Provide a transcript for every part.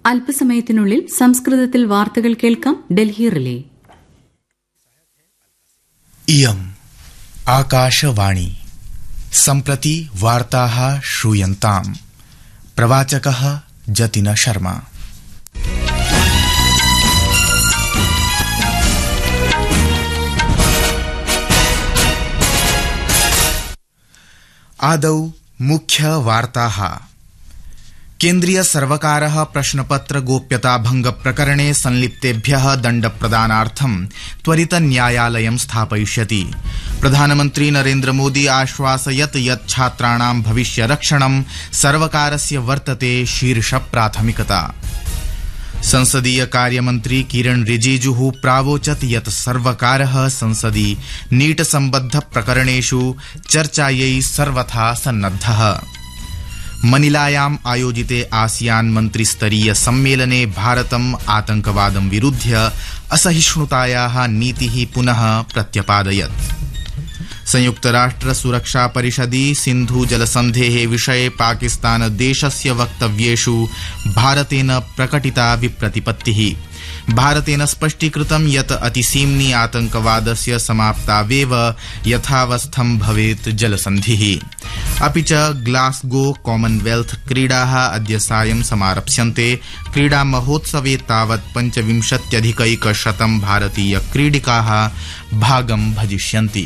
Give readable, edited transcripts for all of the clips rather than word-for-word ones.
അല്പസമയത്തിനുള്ളിൽ സംസ്കൃതത്തിൽ വാർത്തകൾ കേൾക്കാം. ഡൽഹി റിലേ. इयम् आकाशवाणी. सम्प्रति वार्ताः श्रूयन्ताम्. प्रवाचकः जतिन शर्मा. आदौ मुख्य वार्ताः. केन्द्रीय सर्वकारः प्रश्नपत्र गोप्यता भंग प्रकरणे संलिप्तेभ्यः दण्डप्रदानार्थं त्वरित न्यायालयं स्थापयिष्यति. प्रधानमन्त्री नरेन्द्र मोदी आश्वासयत् यत् छात्राणां भविष्यरक्षणं सर्वकारस्य वर्तते शीर्ष प्राथमिकता. संसदीय कार्यमन्त्री किरण रिजिजुः प्रावोचत् यत् सर्वकारः संसदि नीट सम्बद्ध प्रकरणेषु चर्चायै सर्वथा सन्नद्धः. मनिलायाम् आयोजिते आसियान मन्त्रिस्तरीय सम्मेलने भारतम् आतंकवादं विरुध्य असहिष्णुतायाः नीतिः पुनः प्रत्यपादयत्. संयुक्तराष्ट्र सुरक्षा परिषदि सिन्धु जलसन्धेः विषये पाकिस्तान देशस्य वक्तव्येषु भारतेन प्रकटिता विप्रतिपत्तिः. भारतेन स्पष्टीकृतं यत् अतिसीम्नि आतंकवादस्य समाप्तावेव यथावस्थं भवेत् जलसन्धिः. अपि च ग्लासगो कॉमनवेल्थ क्रीडाः अद्य सायं समारप्स्यन्ते. क्रीडा महोत्सवे तावत् 25,100 भारतीय क्रीडिकाः भागं भजिष्यन्ति.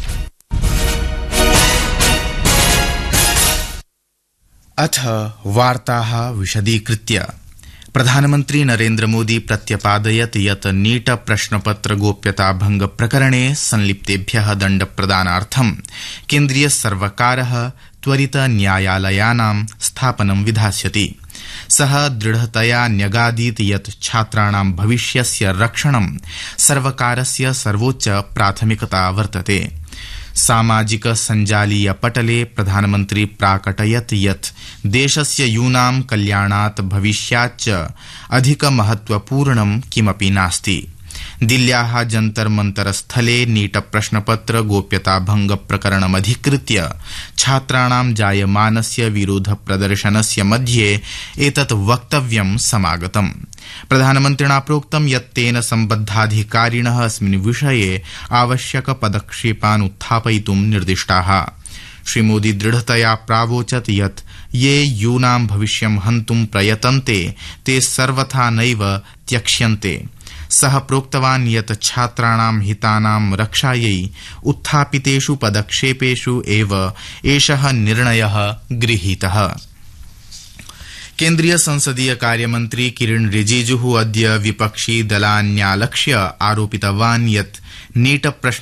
अथ वार्ताः विशदीकृत्य. प्रधानमन्त्री नरेन्द्र मोदी प्रत्यपादयत् यत् नीट प्रश्नपत्र गोप्यता भंग प्रकरणे संलिप्तेभ्यः दण्डप्रदानार्थं केन्द्रीय सर्वकारः त्वरित न्यायालयानां स्थापनं विधास्यति. सः दृढतया न्यगादीत् यत् छात्राणां भविष्यस्य रक्षणं सर्वकारस्य सर्वोच्च प्राथमिकता वर्तते. सामाजिक सञ्जालीय पटले प्रधानमन्त्री प्राकटयत् यत् देशस्य यूनां कल्याणात् भविष्याच्च अधिक महत्वपूर्णं किमपि नास्ति. दिल्ल्याः जन्तर मंतर स्थले नीट प्रश्नपत्र गोप्यता भंग प्रकरणमधिकृत्य छात्राणां जायमानस्य विरोध प्रदर्शनस्य मध्ये एतत् वक्तव्यं समागतम्. प्रधानमन्त्रिणा प्रोक्तं यत् तेन सम्बद्धाधिकारिणः अस्मिन् विषये आवश्यक पदक्षेपान् उत्थापयितुं निर्दिष्टाः. श्रीमोदी दृढतया प्रावोचत् यत् ये यूनां भविष्यं हन्तुं प्रयतन्ते ते सर्वथा नैव त्यक्ष्यन्ते. सः प्रोक्तवान् यत् छात्राणां हितानां रक्षायै उत्थापितेषु पदक्षेपेषु एव एषः निर्णयः गृहीतः. केन्द्रीय संसदीय कार्यमन्त्री किरण रिजिजुः अद्य विपक्षी दलान्यालक्ष्य आरोपितवान् यत् नीट प्रश्न